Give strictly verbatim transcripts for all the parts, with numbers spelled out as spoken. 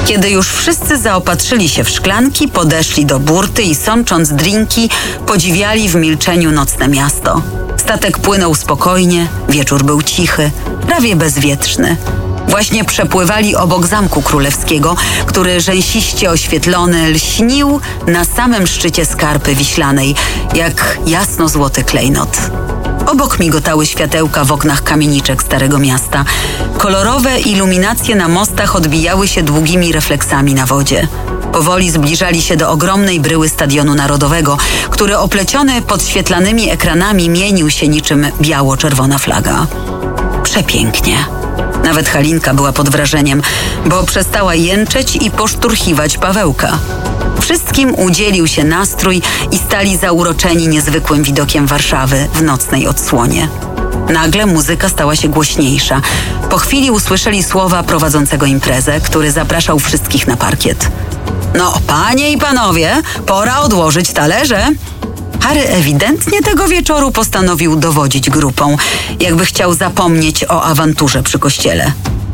Kiedy już wszyscy zaopatrzyli się w szklanki, podeszli do burty i sącząc drinki, podziwiali w milczeniu nocne miasto. Statek płynął spokojnie, wieczór był cichy, prawie bezwietrzny. Właśnie przepływali obok Zamku Królewskiego, który rzęsiście oświetlony lśnił na samym szczycie skarpy wiślanej, jak jasno-złoty klejnot. Obok migotały światełka w oknach kamieniczek Starego Miasta. Kolorowe iluminacje na mostach odbijały się długimi refleksami na wodzie. Powoli zbliżali się do ogromnej bryły Stadionu Narodowego, który opleciony podświetlanymi ekranami mienił się niczym biało-czerwona flaga. Przepięknie. Nawet Halinka była pod wrażeniem, bo przestała jęczeć i poszturchiwać Pawełka. Wszystkim udzielił się nastrój i stali zauroczeni niezwykłym widokiem Warszawy w nocnej odsłonie. Nagle muzyka stała się głośniejsza. Po chwili usłyszeli słowa prowadzącego imprezę, który zapraszał wszystkich na parkiet. No, panie i panowie, pora odłożyć talerze. Harry ewidentnie tego wieczoru postanowił dowodzić grupą, jakby chciał zapomnieć o awanturze przy kościele.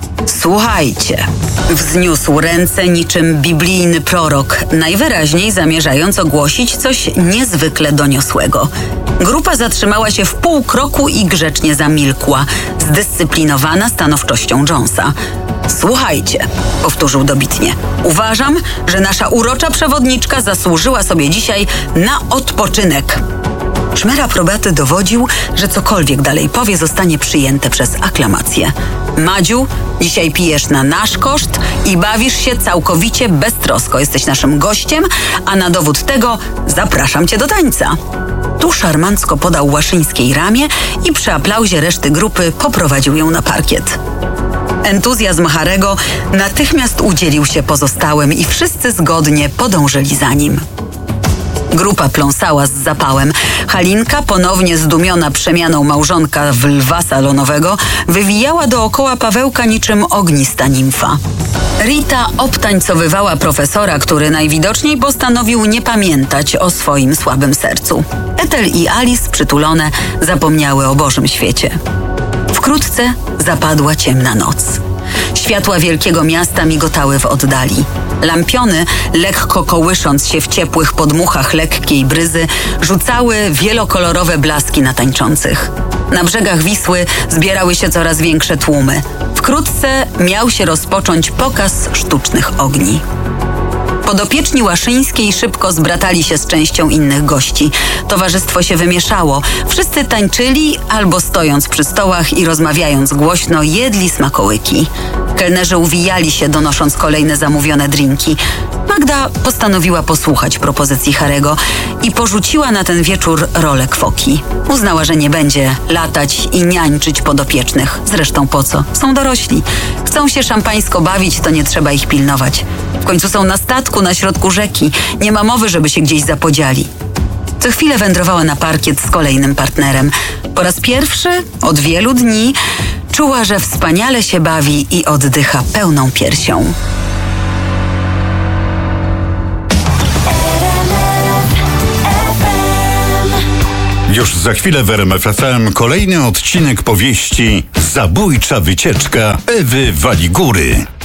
Słuchajcie, wzniósł ręce niczym biblijny prorok, najwyraźniej zamierzając ogłosić coś niezwykle doniosłego. Grupa zatrzymała się w pół kroku i grzecznie zamilkła, zdyscyplinowana stanowczością Jonesa. Słuchajcie, powtórzył dobitnie, uważam, że nasza urocza przewodniczka zasłużyła sobie dzisiaj na odpoczynek. Szmer aprobaty dowodził, że cokolwiek dalej powie, zostanie przyjęte przez aklamację. Madziu, dzisiaj pijesz na nasz koszt i bawisz się całkowicie beztrosko. Jesteś naszym gościem, a na dowód tego zapraszam cię do tańca. Tu szarmancko podał Łaszyńskiej ramię i przy aplauzie reszty grupy poprowadził ją na parkiet. Entuzjazm Harego natychmiast udzielił się pozostałym i wszyscy zgodnie podążyli za nim. Grupa pląsała z zapałem. Halinka, ponownie zdumiona przemianą małżonka w lwa salonowego, wywijała dookoła Pawełka niczym ognista nimfa. Rita obtańcowywała profesora, który najwidoczniej postanowił nie pamiętać o swoim słabym sercu. Ethel i Alice, przytulone, zapomniały o Bożym świecie. Wkrótce zapadła ciemna noc. Światła wielkiego miasta migotały w oddali. Lampiony, lekko kołysząc się w ciepłych podmuchach lekkiej bryzy, rzucały wielokolorowe blaski na tańczących. Na brzegach Wisły zbierały się coraz większe tłumy. Wkrótce miał się rozpocząć pokaz sztucznych ogni. Podopieczni Łaszyńskiej szybko zbratali się z częścią innych gości. Towarzystwo się wymieszało. Wszyscy tańczyli albo stojąc przy stołach i rozmawiając głośno jedli smakołyki. Kelnerzy uwijali się, donosząc kolejne zamówione drinki. Magda postanowiła posłuchać propozycji Harego i porzuciła na ten wieczór rolę kwoki. Uznała, że nie będzie latać i niańczyć podopiecznych. Zresztą po co? Są dorośli. Chcą się szampańsko bawić, to nie trzeba ich pilnować. W końcu są na statku na środku rzeki. Nie ma mowy, żeby się gdzieś zapodziali. Co chwilę wędrowała na parkiet z kolejnym partnerem. Po raz pierwszy od wielu dni czuła, że wspaniale się bawi i oddycha pełną piersią. Już za chwilę w R M F F M kolejny odcinek powieści Zabójcza wycieczka Ewy Waligury.